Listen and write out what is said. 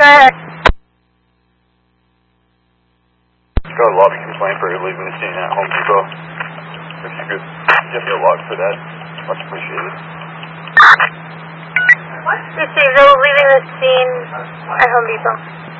ahead. Got a lobby complaint for leaving the scene at Home Depot. If you could give me a log for that, much appreciated. This is leaving the scene at Home Depot.